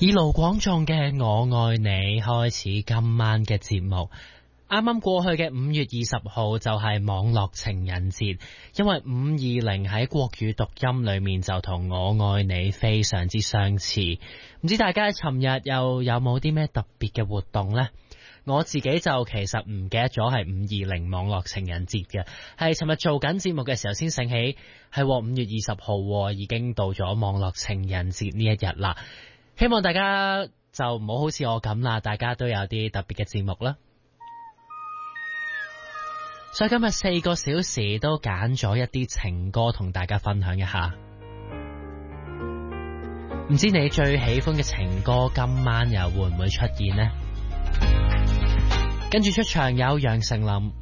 以盧廣仲嘅我愛你開始今晚嘅節目。啱啱過去嘅5月20號就係網絡情人節，因為520喺國語讀音裏面就同我愛你非常之相似。唔知大家尋日又有冇啲咩特別嘅活動呢？我自己就其實唔記得咗係520網絡情人節嘅，係尋日做緊節目嘅時候先醒起，係5月20號已經到咗網絡情人節呢一日啦。希望大家就唔好好似我咁啦，大家都有啲特別嘅節目啦。所以今日4個小時都揀咗一啲情歌同大家分享一下。唔知你最喜歡嘅情歌今晚又會唔會出現呢？跟住出場有楊丞琳